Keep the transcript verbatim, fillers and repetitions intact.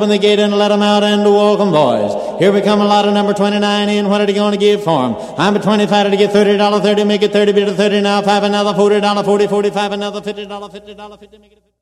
Open the gate and let them out and walk 'em, boys. Here we come a lot of number twenty-nine in. What are they going to give for 'em? I'm at twenty-five to get thirty dollars, thirty, make it thirty, bit of thirty now, five, another forty dollars, forty, forty-five, another fifty dollars, fifty dollars, fifty, make it fifty.